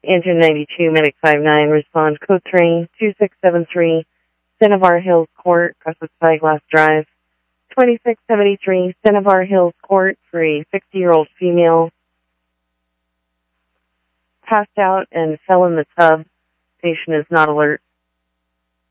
Engine 92, Medic 59, respond code 3, 2673, Cinnabar Hills Court, across the Spyglass Drive. 2673, Cinnabar Hills Court, for a 60-year-old female. Passed out and fell in the tub. Patient is not alert.